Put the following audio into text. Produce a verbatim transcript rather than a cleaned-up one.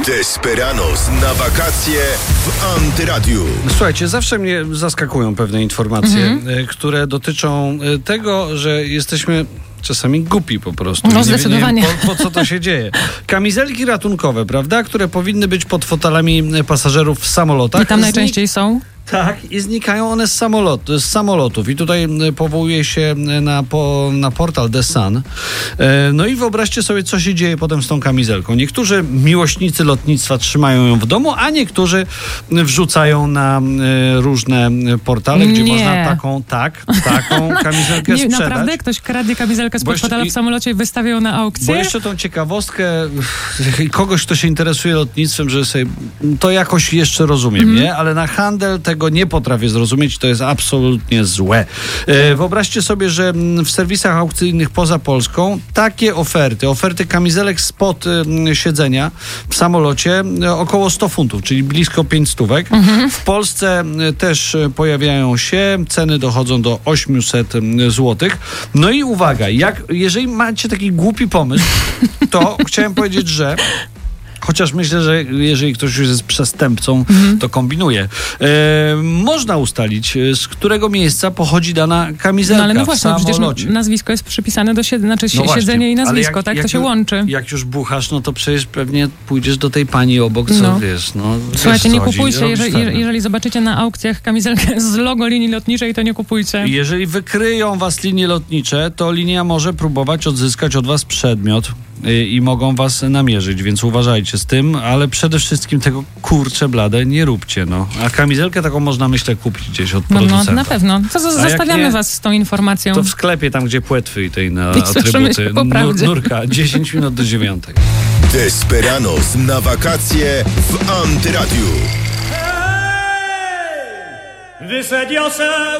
Desperados na wakacje w Antyradiu. Słuchajcie, zawsze mnie zaskakują pewne informacje, mhm. które dotyczą tego, że jesteśmy czasami głupi po prostu. No nie, zdecydowanie. Nie wiem, po, po co to się dzieje. Kamizelki ratunkowe, prawda? Które powinny być pod fotelami pasażerów w samolotach. I tam najczęściej są? Tak, i znikają one z, samolot, z samolotów. I tutaj powołuje się na, po, na portal The Sun. No i wyobraźcie sobie, co się dzieje potem z tą kamizelką. Niektórzy miłośnicy lotnictwa trzymają ją w domu, a niektórzy wrzucają na różne portale, gdzie Nie. można taką, tak, taką kamizelkę Nie, sprzedać. Naprawdę? Ktoś kradnie kamizelkę spod fotela w samolocie i wystawia ją na aukcję? Bo jeszcze tą ciekawostkę kogoś, kto się interesuje lotnictwem, że sobie to jakoś jeszcze rozumiem, mm. nie? Ale na handel tego nie potrafię zrozumieć, to jest absolutnie złe. E, wyobraźcie sobie, że w serwisach aukcyjnych poza Polską takie oferty, oferty kamizelek spod e, siedzenia w samolocie e, około sto funtów, czyli blisko pięć stówek. Mm-hmm. W Polsce e, też pojawiają się, ceny dochodzą do osiemset złotych. No i uwaga, jak, jeżeli macie taki głupi pomysł, to chciałem powiedzieć, że chociaż myślę, że jeżeli ktoś już jest przestępcą, mm. to kombinuje. E, można ustalić, z którego miejsca pochodzi dana kamizelka no ale no właśnie, w samolocie. Przecież nazwisko jest przypisane do siedzenia, znaczy no siedzenie właśnie, i nazwisko, jak, tak? Jak to się już, łączy. Jak już buchasz, no to przecież pewnie pójdziesz do tej pani obok, co no. wiesz, no. Słuchajcie, wiesz, nie chodzi, kupujcie, jeżeli, jeżeli, jeżeli zobaczycie na aukcjach kamizelkę z logo linii lotniczej, to nie kupujcie. Jeżeli wykryją was linie lotnicze, to linia może próbować odzyskać od was przedmiot i, i mogą was namierzyć, więc uważajcie z tym, ale przede wszystkim tego kurcze blade nie róbcie, no. A kamizelkę taką można, myślę, kupić gdzieś od producenta. No, no na pewno. To z- zostawiamy nie, was z tą informacją. To w sklepie, tam gdzie płetwy i tej na I atrybuty. po Nur, nurka, dziesięć minut do dziewiątej. Desperados na wakacje w Antyradiu. Hey! Wyszedł Józef